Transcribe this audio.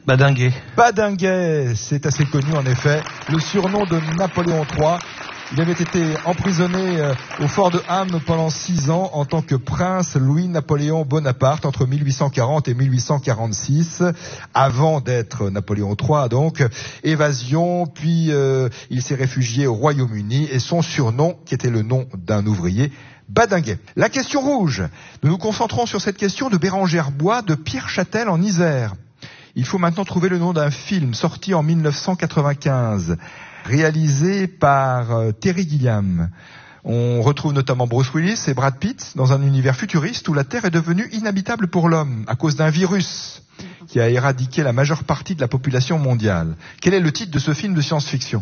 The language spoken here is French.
Badinguet. Badinguet, c'est assez connu en effet. Le surnom de Napoléon III. Il avait été emprisonné au fort de Ham pendant 6 ans en tant que prince Louis-Napoléon Bonaparte entre 1840 et 1846, avant d'être Napoléon III donc. Évasion, puis il s'est réfugié au Royaume-Uni et son surnom, qui était le nom d'un ouvrier, Badinguet. La question rouge. Nous nous concentrons sur cette question de Bérengère Bois de Pierre Châtel en Isère. Il faut maintenant trouver le nom d'un film sorti en 1995. Réalisé par Terry Gilliam. On retrouve notamment Bruce Willis et Brad Pitt dans un univers futuriste où la Terre est devenue inhabitable pour l'homme à cause d'un virus qui a éradiqué la majeure partie de la population mondiale. Quel est le titre de ce film de science-fiction ?